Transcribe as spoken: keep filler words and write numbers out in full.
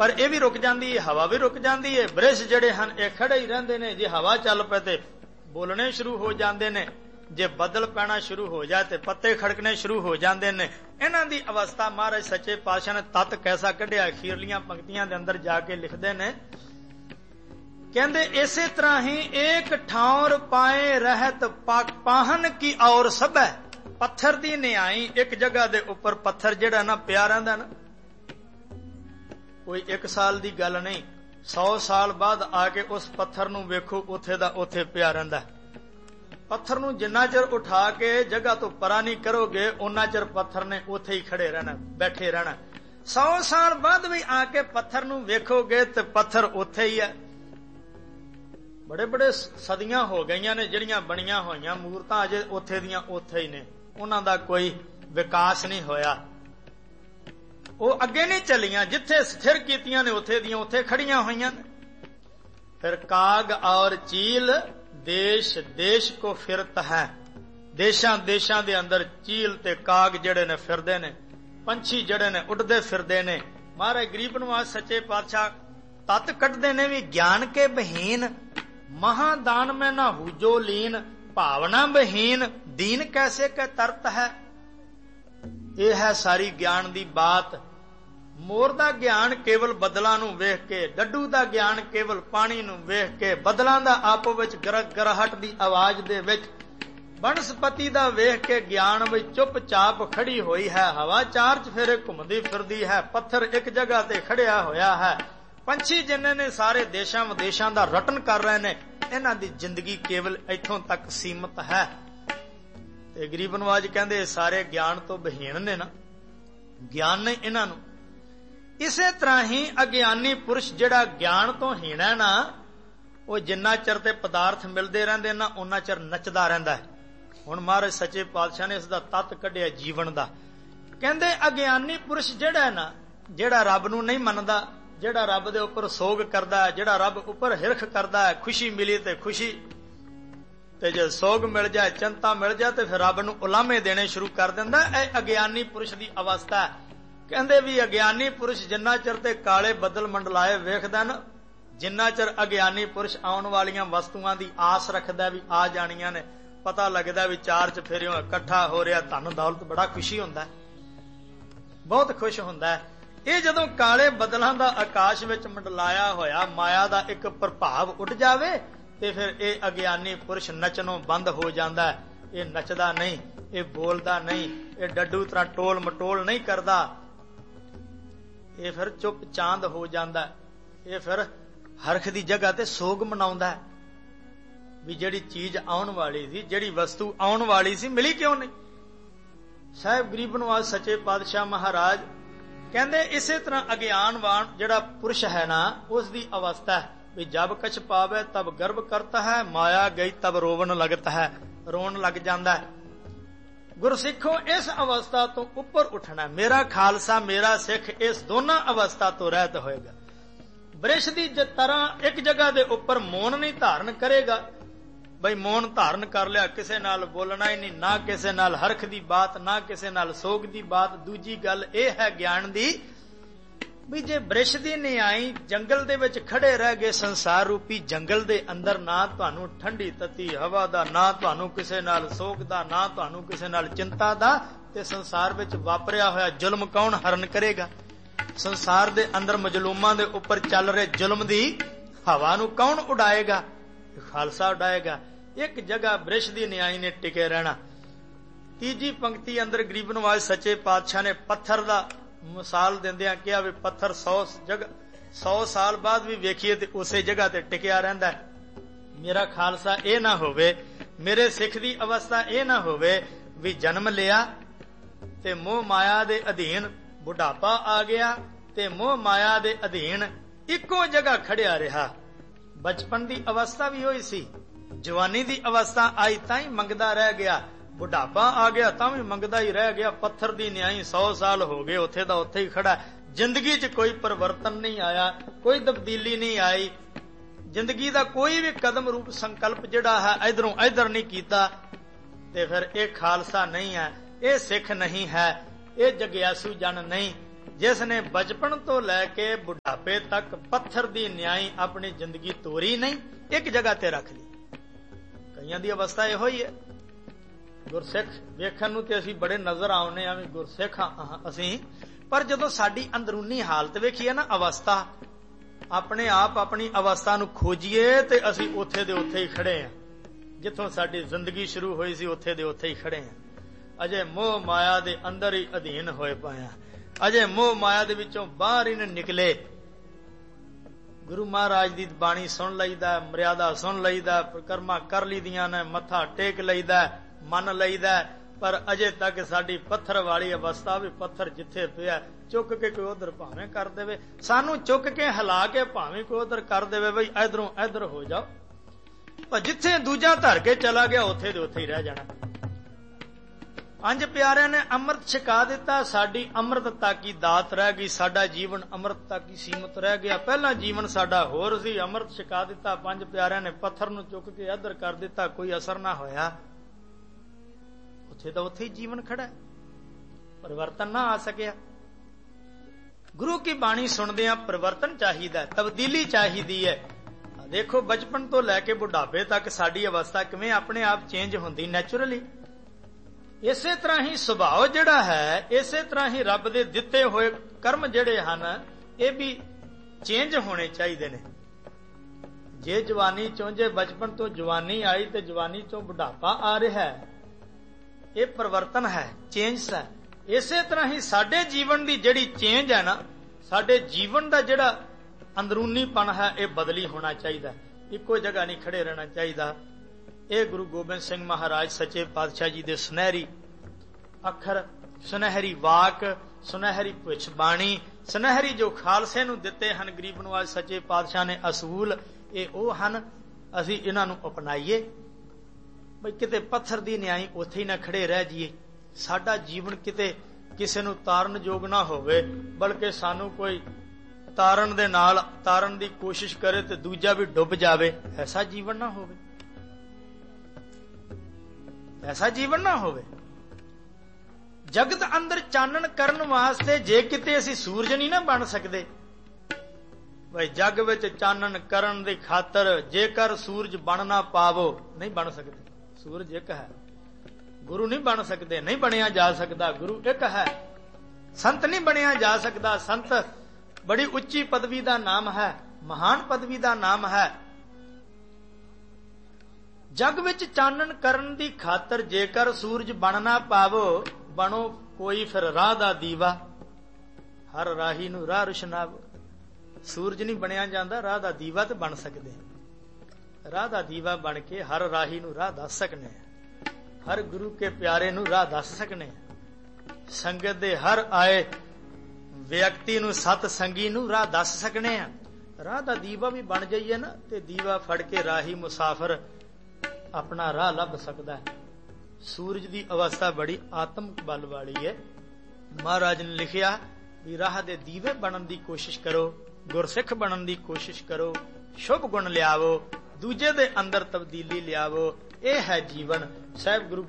पर यह भी रुक जाती है, हवा भी रुक जाती है। बृछ जिहड़े हन ये खड़े ही रहिंदे ने, जे हवा चल पे ते बोलने शुरू हो जाते ने, जे बदल पैना शुरू हो जाए तो पत्ते खड़कने शुरू हो जाते हैं। इन्हां दी अवस्था महाराज सच्चे पातशाह ने तत कैसा कढ़िया, अखीरलियां पंक्तियां दे अंदर जाके लिखते ने, कहंदे इसे तरह ही एक ठौर पाए रहत पाहन की और सब है। पत्थर दी न्याई एक जगह दे उपर पत्थर जिहड़ा ना पिया रहिंदा ना, कोई एक साल दी गल नहीं, सौ साल बाद आके उस पत्थर नूं वेखो उथे दा उथे पिया रहिंदा। पत्थर नूं जिन्ना चिर उठा के जगह तो परा नहीं करोगे उन्ना चिर पत्थर ने उथे ही खड़े रहना, बैठे रहना। सौ साल बाद भी आके पत्थर नूं वेखोगे तो पत्थर उथे ही है। बड़े बड़े सदियां हो गईयां ने जिहड़ियां बणियां होईयां मूरतां अजे उथे दियां उथे ही ने, उन्हां दा कोई विकास नहीं होया, ਉਹ ਅੱਗੇ नहीं चलियां, जिथे स्थिर कीतियां ने उथे दियां उथे खड़ियां होईयां ने। फिर काग और चील देश देश को फिरत है, देशां देशां दे अंदर चील ते काग जड़े ने फिरदे ने, पंछी जड़े ने उड़दे फिरदे ने। महाराज गरीब नवाज सच्चे पातशाह तत कटदे ने भी ज्ञान के बहीन, महादान में ना हुजो लीन, भावना बहीन दीन कैसे के तरत है। यह है सारी ज्ञान दी बात। मोर दा ज्ञान केवल बदलां नूं वेख के, डड्डू दा ज्ञान केवल पानी नूं वेख के, बदलां दा आपो विच गरगराहट दी आवाज दे विच, बनस्पति दा वेख के ज्ञान विच चुपचाप खड़ी होई है। हवा चार चफेरे घुमदी फिरदी है, पत्थर एक जगह ते खड़िया होया है। पंछी जिन्ने ने सारे देशां विदेशां दा रटन कर रहे ने, इन्हां दी जिंदगी केवल इथों तक सीमित है। ते गरीब नवाज कहंदे सारे ज्ञान तो बहीन ने ना, ज्ञान ने इन्हां नूं। इसे तरह ही अज्ञानी पुरुष जिहड़ा ज्ञान तो हीण है ना, वो जिन्ना चिर ते पदार्थ मिलते रहंदे ना उन्ना चिर नचदा रहिंदा है। हुण महाराज सच्चे पातशाह ने इसदा तत कढिया जीवन दा। कहंदे अज्ञानी पुरुष जिहड़ा है ना, जिहड़ा रब नूं नहीं मनदा, जिहड़ा रब दे उपर सोग करदा है, जिहड़ा रब उपर हिरख करदा है, खुशी मिली ते खुशी, ते जे सोग मिल जाए, चिंता मिल जाए तो फिर रब नूं उलामे देने शुरू कर दिंदा। यह अज्ञानी पुरुष दी अवस्था है। कहंदे भी अज्ञानी पुरुष जिन्ना चिर ते काले बदल मंडलाए वेखदा ना, जिन्ना चिर अज्ञानी पुरुष आउण वालियां वस्तुआं दी आस रखदा भी आ जाणियां ने, पता लगदा भी चार चफेरियों इकट्ठा हो रहा धन दौलत, बड़ा खुशी हुंदा है, बहुत खुश हुंदा है। ये जदों काले बदलां दा आकाश विच मंडलाया होया माया दा एक प्रभाव उड़ जावे ते फिर ये अज्ञानी पुरुष नचनों बंद हो जांदा है। ये नचदा नहीं, ये बोलदा नहीं, ये डड्डू तरह टोल मटोल नहीं करदा, ये फिर चुप चांद हो जांदा है। ये फिर हरख दी जगह ते सोग मनाउंदा है भी जिहड़ी चीज आउण वाली सी, जिहड़ी वस्तु आउण वाली सी, मिली क्यों नहीं। साहिब गरीब नवाज सच्चे पातशाह महाराज कहंदे इसे तरह अज्ञानवान जिहड़ा पुरुष है ना, उसदी अवस्था है भी जब कछ पावे तब गर्व करता है, माया गई तब रोवन लगता है, रोन लग जाता है। गुरसिखों इस अवस्था तो ऊपर उठना, मेरा खालसा मेरा सिख इस दोनों अवस्था तो रहत होएगा। वृक्ष की तरह एक जगह दे ऊपर मौन नहीं धारण करेगा, बई मौन धारण कर लिया, किसे नाल बोलना ही नहीं, ना किसे नाल हरख दी बात, ना किसे नाल सोग दी बात। दूजी गल यह है ज्ञान दी भी जे वृक्ष दी न्याई जंगल दे विच खड़े रह गए, संसार रूपी जंगल दे अंदर, ना तुहानू ठंडी तती हवा दा, ना तुहानू किसे नाल सोग दा, ना तुहानू किसे नाल चिंता दा, ते संसार विच वापरिया होया जुल्म कौन हरण करेगा। संसार दे अंदर मजलूमां दे उपर चल रहे जुल्म दी हवा नू कौन उड़ाएगा, खालसा उड़ाएगा। एक जगह वृक्ष दी न्याई ने टिके रहना। तीजी पंक्ति अंदर गरीब नवाज सच्चे पातशाह ने पत्थर दा मिसाल दिंदियां कहा भी पत्थर सौ जगह सौ साल बाद भी वेखिए ते उसे जगह ते टिकिया रहिंदा है। मेरा खालसा यह ना होवे, मेरे सिख दी अवस्था यह ना होवे भी जन्म लिया ते मोह माया दे अधीन बुढ़ापा आ गया ते मोह माया दे अधीन इको जगह खड़िया रहा। बचपन दी अवस्था भी होई सी, जवानी दी अवस्था आई ताई मंगदा रह गया, बुढ़ापा आ गया तां भी मंगदा ही रह गया। पत्थर दी न्याई सौ साल हो गए उथे दा उथे ही खड़ा। जिंदगी च कोई परिवर्तन नहीं आया, कोई तब्दीली नहीं आई, जिंदगी दा कोई भी कदम रूप संकल्प जिहड़ा है इधरों इधर नहीं कीता, ते फिर यह खालसा नहीं है, यह सिख नहीं है, यह जग्यासू जन नहीं ਜਿਸ ਨੇ ਬਚਪਨ ਤੋਂ ਲੈ ਕੇ ਬੁਢਾਪੇ ਤੱਕ ਪੱਥਰ ਦੀ ਨਿਆਈ ਆਪਣੀ ਜ਼ਿੰਦਗੀ ਤੋਰੀ ਨਹੀਂ, ਇੱਕ ਜਗ੍ਹਾ ਤੇ ਰੱਖ ਲਈ। ਕਈਆਂ ਦੀ ਅਵਸਥਾ ਇਹੋ ਹੀ ਹੈ। ਗੁਰਸਿੱਖ ਵੇਖਣ ਨੂੰ ਤੇ ਅਸੀਂ ਬੜੇ ਨਜ਼ਰ ਆਉਨੇ ਆ ਵੀ ਗੁਰਸਿੱਖ ਅਸੀਂ, ਪਰ ਜਦੋਂ ਸਾਡੀ ਅੰਦਰੂਨੀ ਹਾਲਤ ਵੇਖੀਏ ਨਾ, ਅਵਸਥਾ, ਆਪਣੇ ਆਪ ਆਪਣੀ ਅਵਸਥਾ ਨੂੰ ਖੋਜੀਏ ਤੇ ਅਸੀਂ ਉੱਥੇ ਦੇ ਉੱਥੇ ਹੀ ਖੜੇ ਆ। ਜਿੱਥੋਂ ਸਾਡੀ ਜ਼ਿੰਦਗੀ ਸ਼ੁਰੂ ਹੋਈ ਸੀ ਉੱਥੇ ਦੇ ਉੱਥੇ ਹੀ ਖੜੇ ਆ। ਅਜੇ ਮੋਹ ਮਾਇਆ ਦੇ ਅੰਦਰ ਹੀ ਅਧੀਨ ਹੋਏ ਪਏ ਆ। ਅਜੇ ਮੋਹ ਮਾਇਆ ਦੇ ਵਿੱਚੋਂ ਬਾਹਰ ਹੀ ਨਹੀਂ ਨਿਕਲੇ। ਗੁਰੂ ਮਹਾਰਾਜ ਦੀ ਬਾਣੀ ਸੁਣ ਲਈਦਾ, ਮਰਿਆਦਾ ਸੁਣ ਲਈਦਾ, ਪ੍ਰਕਰਮਾ ਕਰ ਲਈਦੀਆਂ ਨੇ, ਮੱਥਾ ਟੇਕ ਲਈਦਾ, ਮੰਨ ਲਈਦਾ, ਪਰ ਅਜੇ ਤੱਕ ਸਾਡੀ ਪੱਥਰ ਵਾਲੀ ਅਵਸਥਾ ਵੀ, ਪੱਥਰ ਜਿੱਥੇ ਪਿਆ ਚੁੱਕ ਕੇ ਕੋਈ ਉਧਰ ਭਾਵੇਂ ਕਰ ਦੇਵੇ, ਸਾਨੂੰ ਚੁੱਕ ਕੇ ਹਿਲਾ ਕੇ ਭਾਵੇਂ ਕੋਈ ਉਧਰ ਕਰ ਦੇਵੇ, ਬਈ ਇਧਰੋਂ ਇਧਰ ਹੋ ਜਾਓ, ਪਰ ਜਿੱਥੇ ਦੂਜਾ ਧਰ ਕੇ ਚਲਾ ਗਿਆ ਉੱਥੇ ਦੇ ਉੱਥੇ ਹੀ ਰਹਿ ਜਾਣਾ। ਪੰਜ ਪਿਆਰਿਆਂ ਨੇ ਅੰਮ੍ਰਿਤ ਛਕਾ ਦਿੱਤਾ, ਸਾਡੀ ਅੰਮ੍ਰਿਤਤਾ ਕੀ ਦਾਤ ਰਹਿ ਗਈ, ਸਾਡਾ ਜੀਵਨ ਅੰਮ੍ਰਿਤਤਾ ਕੀ ਸੀਮਤ ਰਹਿ ਗਿਆ। ਪਹਿਲਾਂ ਜੀਵਨ ਸਾਡਾ ਹੋਰ ਸੀ, ਅੰਮ੍ਰਿਤ ਛਕਾ ਦਿੱਤਾ, ਪੰਜ ਪਿਆਰਿਆਂ ਨੇ ਪੱਥਰ ਨੂੰ ਚੁੱਕ ਕੇ ਇੱਧਰ ਕਰ ਦਿੱਤਾ, ਕੋਈ ਅਸਰ ਨਾ ਹੋਇਆ। ਉੱਥੇ ਤਾਂ ਉੱਥੇ ਹੀ ਜੀਵਨ ਖੜਾ ਹੈ, ਪਰਿਵਰਤਨ ਨਾ ਆ ਸਕਿਆ। ਗੁਰੂ ਕੀ ਬਾਣੀ ਸੁਣਦਿਆਂ ਪਰਿਵਰਤਨ ਚਾਹੀਦਾ, ਤਬਦੀਲੀ ਚਾਹੀਦੀ ਹੈ। ਦੇਖੋ ਬਚਪਨ ਤੋਂ ਲੈ ਕੇ ਬੁਢਾਪੇ ਤੱਕ ਸਾਡੀ ਅਵਸਥਾ ਕਿਵੇਂ ਆਪਣੇ ਆਪ ਚੇਂਜ ਹੁੰਦੀ ਨੈਚੁਰਲੀ। ਇਸੇ ਤਰ੍ਹਾਂ ਹੀ ਸੁਭਾਅ ਜਿਹੜਾ ਹੈ, ਇਸੇ ਤਰ੍ਹਾਂ ਹੀ ਰੱਬ ਦੇ ਦਿੱਤੇ ਹੋਏ ਕਰਮ ਜਿਹੜੇ ਹਨ, ਇਹ ਵੀ ਚੇਂਜ ਹੋਣੇ ਚਾਹੀਦੇ ਨੇ। ਜੇ ਜਵਾਨੀ ਚੋਂ, ਜੇ ਬਚਪਨ ਤੋਂ ਜਵਾਨੀ ਆਈ ਤੇ ਜਵਾਨੀ ਚੋਂ ਬੁਢਾਪਾ ਆ ਰਿਹਾ ਹੈ, ਇਹ ਪਰਿਵਰਤਨ ਹੈ, ਚੇਂਜ ਹੈ। ਇਸੇ ਤਰ੍ਹਾਂ ਹੀ ਸਾਡੇ ਜੀਵਨ ਦੀ ਜਿਹੜੀ ਚੇਂਜ ਹੈ ਨਾ, ਸਾਡੇ ਜੀਵਨ ਦਾ ਜਿਹੜਾ ਅੰਦਰੂਨੀਪਣ ਹੈ, ਇਹ ਬਦਲੀ ਹੋਣਾ ਚਾਹੀਦਾ, ਇੱਕੋ ਜਗ੍ਹਾ ਨਹੀਂ ਖੜੇ ਰਹਿਣਾ ਚਾਹੀਦਾ। ਇਹ ਗੁਰੂ ਗੋਬਿੰਦ ਸਿੰਘ ਮਹਾਰਾਜ ਸੱਚੇ ਪਾਤਸ਼ਾਹ ਜੀ ਦੇ ਸੁਨਹਿਰੀ ਅੱਖਰ, ਸੁਨਹਿਰੀ ਵਾਕ, ਸੁਨਹਿਰੀ ਭਵਿੱਖ ਬਾਣੀ, ਸੁਨਹਿਰੀ ਜੋ ਖਾਲਸੇ ਨੂੰ ਦਿੱਤੇ ਹਨ ਗਰੀਬ ਨੂੰ ਅੱਜ ਸੱਚੇ ਪਾਤਸ਼ਾਹ ਨੇ ਅਸੂਲ, ਇਹ ਉਹ ਹਨ। ਅਸੀਂ ਇਹਨਾਂ ਨੂੰ ਅਪਣਾਈਏ, ਬਈ ਕਿਤੇ ਪੱਥਰ ਦੀ ਨਿਆਈ ਉੱਥੇ ਹੀ ਨਾ ਖੜੇ ਰਹਿ ਜਾਈਏ। ਸਾਡਾ ਜੀਵਨ ਕਿਤੇ ਕਿਸੇ ਨੂੰ ਤਾਰਨ ਯੋਗ ਨਾ ਹੋਵੇ, ਬਲਕਿ ਸਾਨੂੰ ਕੋਈ ਤਾਰਨ ਦੇ ਨਾਲ ਤਾਰਨ ਦੀ ਕੋਸ਼ਿਸ਼ ਕਰੇ ਤੇ ਦੂਜਾ ਵੀ ਡੁੱਬ ਜਾਵੇ। ਐਸਾ ਜੀਵਨ ਨਾ ਹੋਵੇ, ਐਸਾ ਜੀਵਨ ਨਾ ਹੋਵੇ। ਜਗਤ ਅੰਦਰ ਚਾਨਣ ਕਰਨ ਵਾਸਤੇ ਜੇ ਕਿਤੇ ਅਸੀਂ ਸੂਰਜ ਨਹੀਂ ਨਾ ਬਣ ਸਕਦੇ, ਬਈ ਜਗ ਵਿੱਚ ਚਾਨਣ ਕਰਨ ਦੀ ਖਾਤਰ ਜੇਕਰ ਸੂਰਜ ਬਣ ਨਾ ਪਾਵੋ, ਨਹੀਂ ਬਣ ਸਕਦੇ। ਸੂਰਜ ਇੱਕ ਹੈ, ਗੁਰੂ ਨਹੀਂ ਬਣ ਸਕਦੇ, ਨਹੀਂ ਬਣਿਆ ਜਾ ਸਕਦਾ। ਗੁਰੂ ਇੱਕ ਹੈ। ਸੰਤ ਨਹੀਂ ਬਣਿਆ ਜਾ ਸਕਦਾ। ਸੰਤ ਬੜੀ ਉੱਚੀ ਪਦਵੀ ਦਾ ਨਾਮ ਹੈ, ਮਹਾਨ ਪਦਵੀ ਦਾ ਨਾਮ ਹੈ। ਜਗ ਵਿੱਚ ਚਾਨਣ ਕਰਨ ਦੀ ਖਾਤਰ ਜੇਕਰ ਸੂਰਜ ਬਣ ਨਾ ਪਾਵੋ, ਬਣੋ ਕੋਈ ਫਿਰ ਰਾਹ ਦਾ ਦੀਵਾ, ਹਰ ਰਾਹੀ ਨੂੰ ਰਾਹ ਰੁਸ਼ਨਾਵੋ। ਸੂਰਜ ਨਹੀਂ ਬਣਿਆ ਜਾਂਦਾ, ਰਾਹ ਦਾ ਦੀਵਾ ਤੇ ਬਣ ਸਕਦੇ। ਰਾਹ ਦਾ ਦੀਵਾ ਬਣ ਕੇ ਹਰ ਰਾਹੀ ਨੂੰ ਰਾਹ ਦੱਸ ਸਕਨੇ ਆ, ਹਰ ਗੁਰੂ ਕੇ ਪਿਆਰੇ ਨੂੰ ਰਾਹ ਦੱਸ ਸਕਨੇ ਆ। ਸੰਗਤ ਦੇ ਹਰ ਆਏ ਵਿਅਕਤੀ ਨੂੰ, ਸਤ ਸੰਗੀ ਨੂੰ ਰਾਹ ਦੱਸ ਸਕਨੇ ਆ। ਰਾਹ ਦਾ ਦੀਵਾ ਵੀ ਬਣ ਜਾਈਏ ਨਾ, ਤੇ ਦੀਵਾ ਫੜ ਕੇ ਰਾਹੀ ਮੁਸਾਫਰ ਆਪਣਾ ਰਾਹ ਲੱਭ ਸਕਦਾ ਹੈ। ਸੂਰਜ ਦੀ ਅਵਸਥਾ ਬੜੀ ਆਤਮਿਕ ਬਲ ਵਾਲੀ ਹੈ। ਮਹਾਰਾਜ ਨੇ ਲਿਖਿਆ ਵੀ ਰਾਹ ਦੇ ਦੀਵੇ ਬਣਨ ਦੀ ਕੋਸ਼ਿਸ਼ ਕਰੋ, ਗੁਰਸਿੱਖ ਬਣਨ ਦੀ ਕੋਸ਼ਿਸ਼ ਕਰੋ, ਸ਼ੁਭ ਗੁਣ ਲਿਆਵੋ, ਦੂਜੇ ਦੇ ਅੰਦਰ ਤਬਦੀਲੀ ਲਿਆਵੋ। ਇਹ ਹੈ ਜੀਵਨ। ਸਾਹਿਬ ਗੁਰੂ